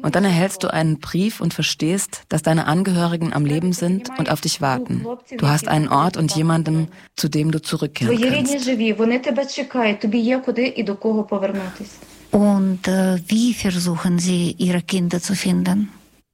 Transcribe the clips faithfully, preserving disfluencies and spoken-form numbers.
Und dann erhältst du einen Brief und verstehst, dass deine Angehörigen am Leben sind und auf dich warten. Du hast einen Ort und jemandem, zu dem du zurückkehren kannst. Und äh, wie versuchen Sie, Ihre Kinder zu finden?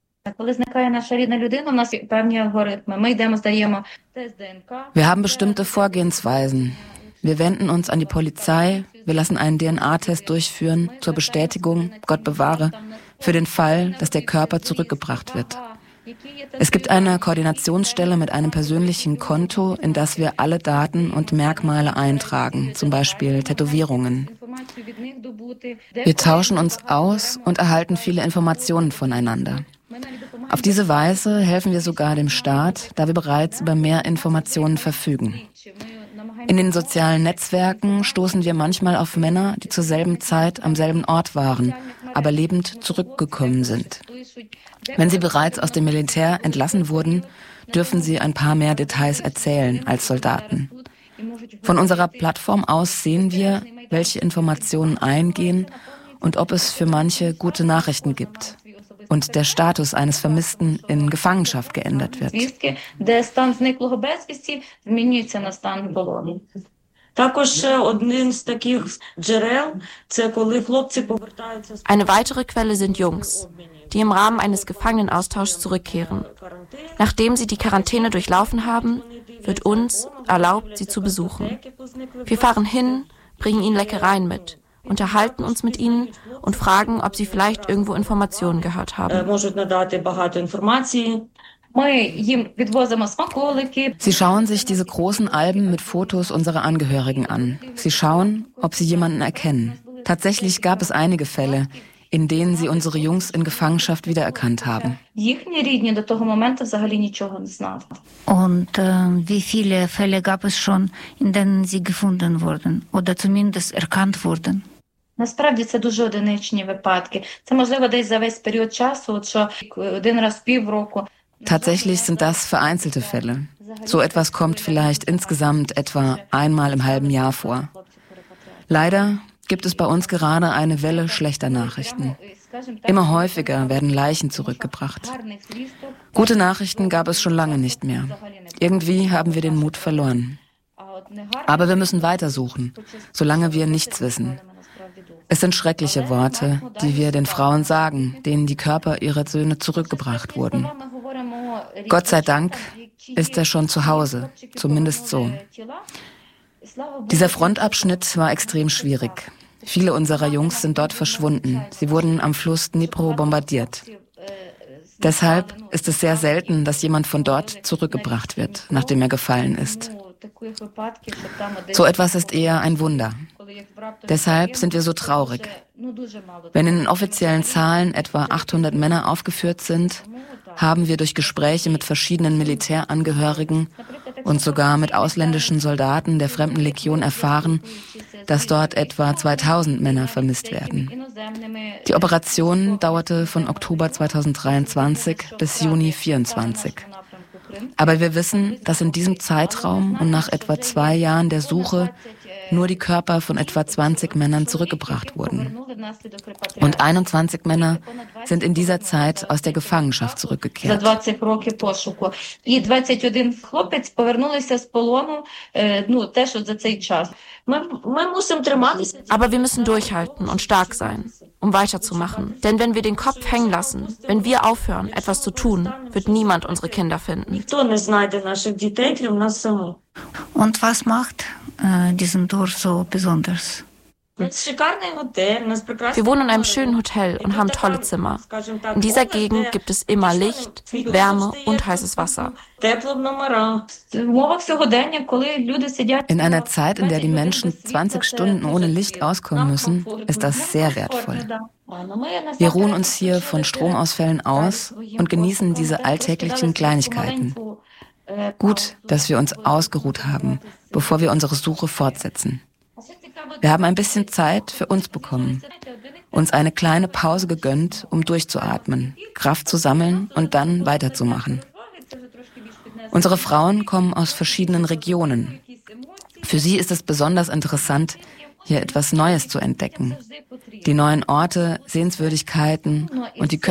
Wir haben bestimmte Vorgehensweisen. Wir wenden uns an die Polizei, wir lassen einen D N A-Test durchführen zur Bestätigung, Gott bewahre, für den Fall, dass der Körper zurückgebracht wird. Es gibt eine Koordinationsstelle mit einem persönlichen Konto, in das wir alle Daten und Merkmale eintragen, zum Beispiel Tätowierungen. Wir tauschen uns aus und erhalten viele Informationen voneinander. Auf diese Weise helfen wir sogar dem Staat, da wir bereits über mehr Informationen verfügen. In den sozialen Netzwerken stoßen wir manchmal auf Männer, die zur selben Zeit am selben Ort waren, aber lebend zurückgekommen sind. Wenn sie bereits aus dem Militär entlassen wurden, dürfen sie ein paar mehr Details erzählen als Soldaten. Von unserer Plattform aus sehen wir, welche Informationen eingehen und ob es für manche gute Nachrichten gibt und der Status eines Vermissten in Gefangenschaft geändert wird. Eine weitere Quelle sind Jungs, die im Rahmen eines Gefangenenaustauschs zurückkehren. Nachdem sie die Quarantäne durchlaufen haben, wird uns erlaubt, sie zu besuchen. Wir fahren hin, bringen ihnen Leckereien mit, unterhalten uns mit ihnen und fragen, ob sie vielleicht irgendwo Informationen gehört haben. Sie schauen sich diese großen Alben mit Fotos unserer Angehörigen an. Sie schauen, ob sie jemanden erkennen. Tatsächlich gab es einige Fälle, in denen sie unsere Jungs in Gefangenschaft wiedererkannt haben. Und äh, wie viele Fälle gab es schon, in denen sie gefunden wurden oder zumindest erkannt wurden? Насправді це дуже одиничні випадки. Це можливо десь за весь період часу, от що один раз в півроку. Tatsächlich sind das vereinzelte Fälle. So etwas kommt vielleicht insgesamt etwa einmal im halben Jahr vor. Leider gibt es bei uns gerade eine Welle schlechter Nachrichten. Immer häufiger werden Leichen zurückgebracht. Gute Nachrichten gab es schon lange nicht mehr. Irgendwie haben wir den Mut verloren. Aber wir müssen weitersuchen, solange wir nichts wissen. Es sind schreckliche Worte, die wir den Frauen sagen, denen die Körper ihrer Söhne zurückgebracht wurden. Gott sei Dank ist er schon zu Hause, zumindest so. Dieser Frontabschnitt war extrem schwierig. Viele unserer Jungs sind dort verschwunden. Sie wurden am Fluss Dnipro bombardiert. Deshalb ist es sehr selten, dass jemand von dort zurückgebracht wird, nachdem er gefallen ist. So etwas ist eher ein Wunder. Deshalb sind wir so traurig. Wenn in den offiziellen Zahlen etwa achthundert Männer aufgeführt sind, haben wir durch Gespräche mit verschiedenen Militärangehörigen und sogar mit ausländischen Soldaten der Fremdenlegion erfahren, dass dort etwa zweitausend Männer vermisst werden. Die Operation dauerte von Oktober zweitausenddreiundzwanzig bis Juni vierundzwanzig. Aber wir wissen, dass in diesem Zeitraum und nach etwa zwei Jahren der Suche nur die Körper von etwa zwanzig Männern zurückgebracht wurden. Und einundzwanzig Männer sind in dieser Zeit aus der Gefangenschaft zurückgekehrt. Aber wir müssen durchhalten und stark sein, um weiterzumachen. Denn wenn wir den Kopf hängen lassen, wenn wir aufhören, etwas zu tun, wird niemand unsere Kinder finden. Und was macht äh, diesen Dorf so besonders? Wir wohnen in einem schönen Hotel und haben tolle Zimmer. In dieser Gegend gibt es immer Licht, Wärme und heißes Wasser. In einer Zeit, in der die Menschen zwanzig Stunden ohne Licht auskommen müssen, ist das sehr wertvoll. Wir ruhen uns hier von Stromausfällen aus und genießen diese alltäglichen Kleinigkeiten. Gut, dass wir uns ausgeruht haben, bevor wir unsere Suche fortsetzen. Wir haben ein bisschen Zeit für uns bekommen, uns eine kleine Pause gegönnt, um durchzuatmen, Kraft zu sammeln und dann weiterzumachen. Unsere Frauen kommen aus verschiedenen Regionen. Für sie ist es besonders interessant, hier etwas Neues zu entdecken. Die neuen Orte, Sehenswürdigkeiten und die